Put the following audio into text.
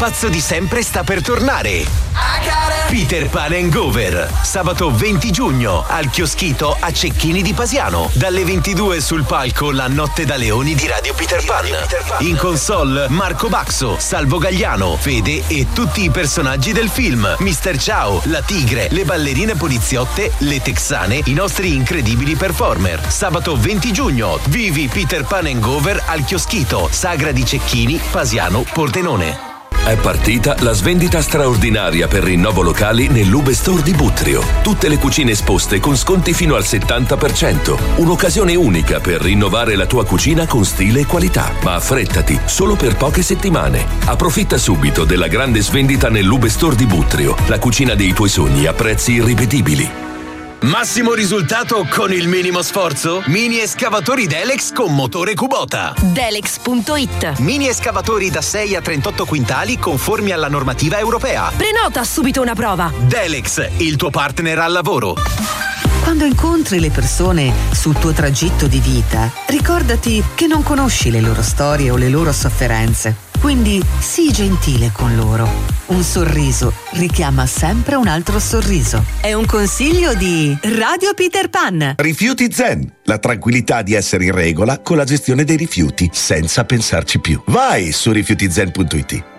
pazzo di sempre sta per tornare. Peter Pan Hangover, sabato 20 giugno al Chioschito a Cecchini di Pasiano. Dalle 22 sul palco La Notte da Leoni di Radio Peter Pan. In console Marco Baxo, Salvo Gagliano, Fede e tutti i personaggi del film. Mister Ciao, la tigre, le ballerine poliziotte, le texane, i nostri incredibili performer. Sabato 20 giugno, vivi Peter Pan Hangover al Chioschito, Sagra di Cecchini, Pasiano, Pordenone. È partita la svendita straordinaria per rinnovo locali nell'Ube Store di Buttrio. Tutte le cucine esposte con sconti fino al 70%. Un'occasione unica per rinnovare la tua cucina con stile e qualità. Ma affrettati, solo per poche settimane. Approfitta subito della grande svendita nell'Ube Store di Buttrio. La cucina dei tuoi sogni a prezzi irripetibili. Massimo risultato con il minimo sforzo? Mini escavatori Delex con motore Kubota. Delex.it. Mini escavatori da 6 a 38 quintali conformi alla normativa europea. Prenota subito una prova. Delex, il tuo partner al lavoro. Quando incontri le persone sul tuo tragitto di vita, ricordati che non conosci le loro storie o le loro sofferenze. Quindi sii gentile con loro. Un sorriso richiama sempre un altro sorriso. È un consiglio di Radio Peter Pan. Rifiuti Zen, la tranquillità di essere in regola con la gestione dei rifiuti senza pensarci più. Vai su rifiutizen.it.